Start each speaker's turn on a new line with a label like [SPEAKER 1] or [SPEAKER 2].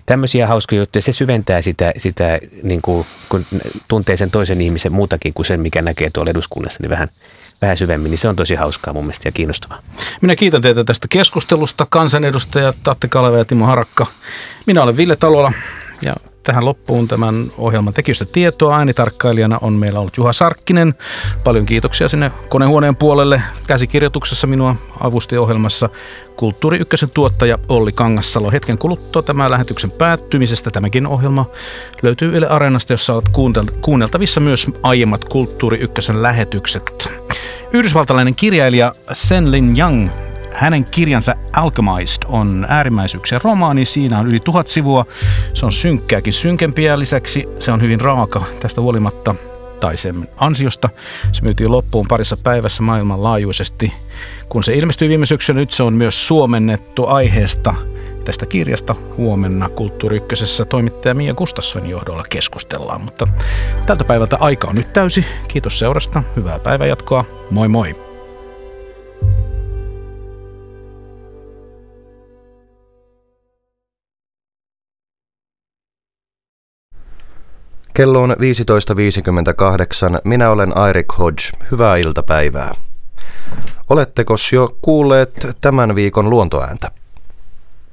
[SPEAKER 1] tämmöisiä hauskoja juttuja. Se syventää sitä niin kuin, kun tuntee sen toisen ihmisen muutakin kuin sen, mikä näkee tuolla eduskunnassa, niin vähän syvemmin, niin se on tosi hauskaa mun mielestä ja kiinnostavaa.
[SPEAKER 2] Minä kiitän teitä tästä keskustelusta, kansanedustajat Atte Kaleva ja Timo Harakka. Minä olen Ville Talola ja tähän loppuun tämän ohjelman tekijöistä tietoa. Äänitarkkailijana on meillä ollut Juha Sarkkinen. Paljon kiitoksia sinne konehuoneen puolelle. Käsikirjoituksessa minua avusti ohjelmassa Kulttuuri Ykkösen tuottaja Olli Kangassalo. Hetken kuluttua tämän lähetyksen päättymisestä tämäkin ohjelma löytyy Yle Areenasta, jossa olet kuunneltavissa myös aiemmat Kulttuuri Ykkösen lähetykset. Yhdysvaltalainen kirjailija Senlin Young, hänen kirjansa Alchemized on äärimmäisyyksien romaani. Siinä on yli 1000 sivua. Se on synkkääkin synkempiä. Lisäksi se on hyvin raaka tästä huolimatta tai sen ansiosta. Se myytiin loppuun parissa päivässä maailmanlaajuisesti. Kun se ilmestyi viime syksynä, nyt se on myös suomennettu aiheesta. Tästä kirjasta huomenna Kulttuuri Ykkösessä toimittaja Mia Gustafssonin johdolla keskustellaan. Mutta tältä päivältä aika on nyt täysi. Kiitos seurasta. Hyvää päivänjatkoa. Moi moi.
[SPEAKER 3] Kello on 15.58. Minä olen Airik Hodge. Hyvää iltapäivää. Oletteko jo kuulleet tämän viikon luontoääntä?